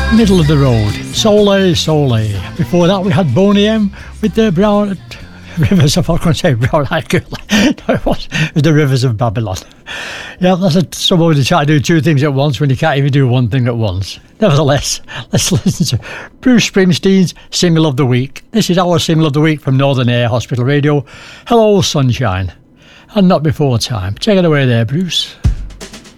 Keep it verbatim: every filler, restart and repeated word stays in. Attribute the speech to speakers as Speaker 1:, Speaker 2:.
Speaker 1: Middle of the road, Soleil, Soleil. Before that we had Boney M with the Brown Rivers of, I can't say Brown Eyed Girl. No, it was, it was the Rivers of Babylon. Yeah, that's a, someone to try to do two things at once when you can't even do one thing at once. Nevertheless, let's listen to Bruce Springsteen's Single of the Week. This is our Single of the Week from Northern Air Hospital Radio. Hello, Sunshine. And Not Before Time. Take it away there, Bruce.